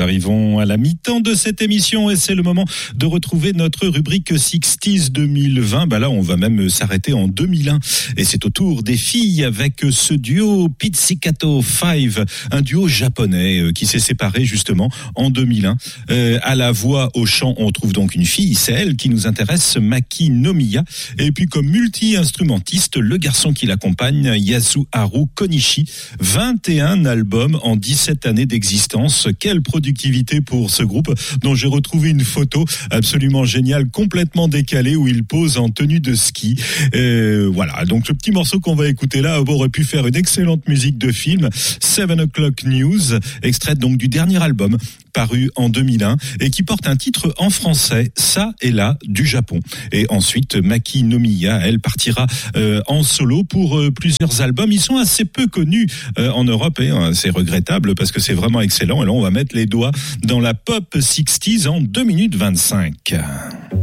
arrivons à la mi-temps de cette émission et c'est le moment de retrouver notre rubrique 60s 2020. Là, on va même s'arrêter en 2001 et c'est au tour des filles avec ce duo Pizzicato 5, un duo japonais qui s'est séparé justement en 2001. À la voix, au chant, on trouve donc une fille, c'est elle qui nous intéresse, Maki Nomiya. Et puis comme multi-instrumentiste, le garçon qui l'accompagne, Yasuharu Konishi. 21 albums en 17 années d'existence. Quelle productivité pour ce groupe dont j'ai retrouvé une photo absolument géniale, complètement décalée, où il pose en tenue de ski. Voilà, donc le petit morceau qu'on va écouter là aurait pu faire une excellente musique de film. 7 O'Clock News, extraite donc du dernier album paru en 2001 et qui porte un titre en français, Ça et là du Japon. Et ensuite, Maki Nomiya, elle partira en solo pour plusieurs albums. Ils sont assez peu connus en Europe et c'est regrettable parce que c'est vraiment excellent. Et là, on va mettre les doigts dans la pop 60s en 2 minutes 25.